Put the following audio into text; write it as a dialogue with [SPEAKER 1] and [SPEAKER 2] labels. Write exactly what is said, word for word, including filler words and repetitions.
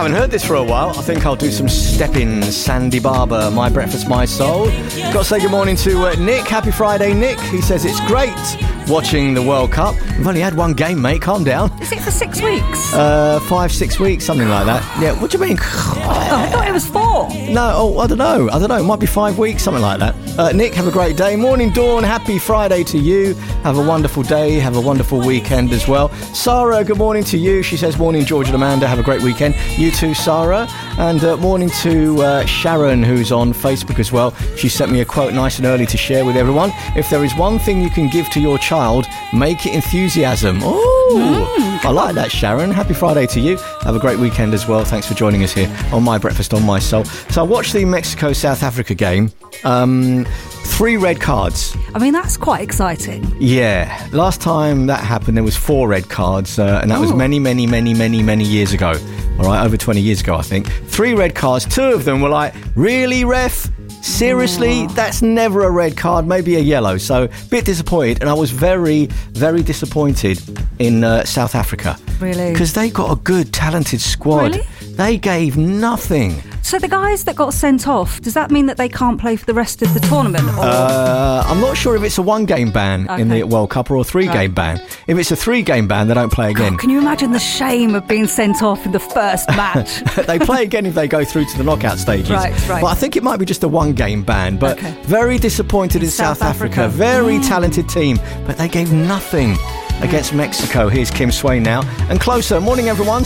[SPEAKER 1] haven't heard this for a while. I think I'll do some stepping. Sandy Barber, My Breakfast, My Soul. Got to say good morning to uh, Nick. Happy Friday, Nick. He says it's great watching the World Cup. We've only had one game, mate. Calm down.
[SPEAKER 2] Is it for six weeks?
[SPEAKER 1] Uh, five, six weeks, something like that. Yeah, what do you mean?
[SPEAKER 2] Oh, I thought it was four.
[SPEAKER 1] No, oh, I don't know. I don't know. It might be five weeks, something like that. Uh, Nick, have a great day. Morning, Dawn. Happy Friday to you. Have a wonderful day. Have a wonderful weekend as well. Sarah, good morning to you. She says, morning, George and Amanda. Have a great weekend. You too, Sarah. And uh, morning to uh, Sharon, who's on Facebook as well. She sent me a quote nice and early to share with everyone. If there is one thing you can give to your child, make it enthusiasm. Oh, mm, I like that, Sharon. Happy Friday to you. Have a great weekend as well. Thanks for joining us here on My Breakfast on My Soul. So I watched the Mexico-South Africa game. Um, three red cards.
[SPEAKER 2] I mean, that's quite exciting.
[SPEAKER 1] Yeah. Last time that happened, there was four red cards, uh, and that Ooh. was many, many, many, many, many years ago. All right, over twenty years ago, I think. Three red cards. Two of them were like, really, ref? Seriously? Oh. That's never a red card, maybe a yellow. So, a bit disappointed, and I was very, very disappointed in uh, South Africa.
[SPEAKER 2] Really?
[SPEAKER 1] Because they got a good, talented squad.
[SPEAKER 2] Really?
[SPEAKER 1] They gave nothing.
[SPEAKER 2] So the guys that got sent off, does that mean that they can't play for the rest of the tournament? Or?
[SPEAKER 1] Uh, I'm not sure if it's a one-game ban okay. in the World Cup or a three-game right. ban. If it's a three-game ban, they don't play again.
[SPEAKER 2] God, can you imagine the shame of being sent off in the first match?
[SPEAKER 1] They play again if they go through to the knockout stages.
[SPEAKER 2] Right, right.
[SPEAKER 1] But I think it might be just a one-game ban. But okay. very disappointed in South, South Africa. Africa. Very mm. talented team, but they gave nothing against Mexico. Here's Kim Swain now. And Closer. Morning, everyone.